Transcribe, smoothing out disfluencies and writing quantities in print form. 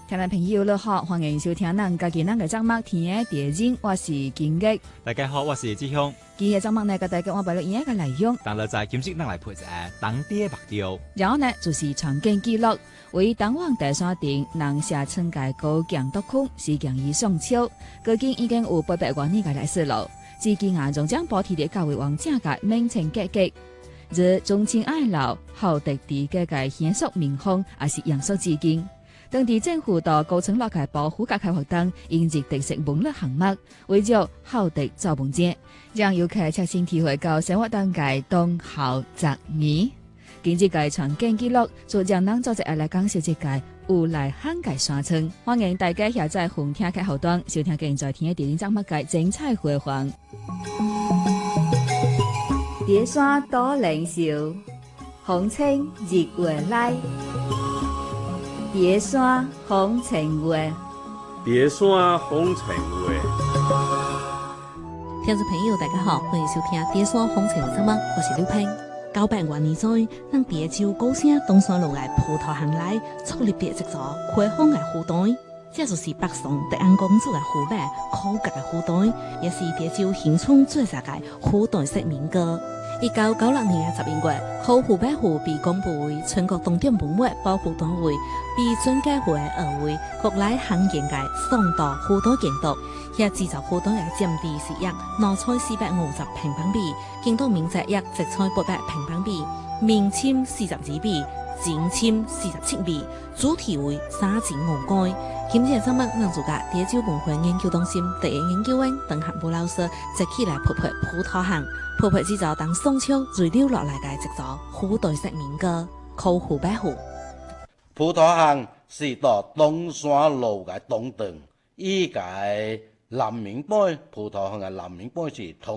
聽眾朋友你好，歡迎收聽咱家己嘅節目《天地人》，我是金吉。 大家好，我是志雄。 今日節目呢，給大家我擺咗一個內容。 當日在今日咱來配一個當地目標。 然後呢，就是場景記錄，為東灣第三鎮人社村界高強獨區事件已上秋，究竟已經有800多年嘅歷史了。至今啊，仲將保持啲教育王正嘅名稱結局，如忠親愛老、厚德地嘅獻屬民風，也是嚴肅致敬。當地政府到高層落嘅保護甲開活動，引入特色文樂項目，為咗厚德造夢節，讓遊客切身體會到生活當嘅忠厚節義。今日嘅場景記錄，就讓咱做一下來講述這個有來涵蓋山村。歡迎大家下載紅聽嘅後端，收聽現在天嘅電影節目嘅精彩回放。蝶山多靈秀，風清日月來。蝶山風情月， 蝶山風情月。 聽眾朋友，大家好，歡迎收聽《蝶山風情月》節目，我是劉平。900多年前，咱蝶州高聲東山路嘅葡萄行內創立別一座開放嘅花隊，這就是北宋德安公主嘅父母考格嘅花隊，也是蝶州興創最早嘅花隊式民歌。1996年11月，考湖北湖被公布為全國重點文物保護單位，被專家會二為國內罕見嘅宋代花隊建築。遐製造花隊嘅佔地是約2,450平方米，建築面積約1,800平方米，明清42米，清清47米，主題為沙井湖街。今日節目讓自家蝶州文化研究中心第一研究員鄧漢武老師一起來拍拍葡萄行，拍拍製造當宋朝遺留落來嘅一座花隊式民歌《考湖北湖》。 葡萄行是到東山路嘅東段，依個南面街葡萄行嘅南面街是同